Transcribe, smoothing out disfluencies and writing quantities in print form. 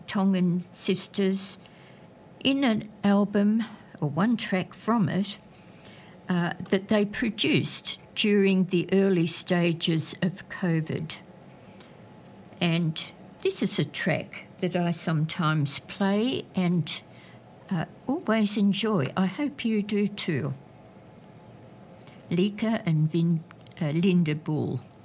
Tongan sisters in an album, or one track from it, that they produced during the early stages of COVID. And this is a track that I sometimes play and always enjoy. I hope you do too. Lika and Linda Bull.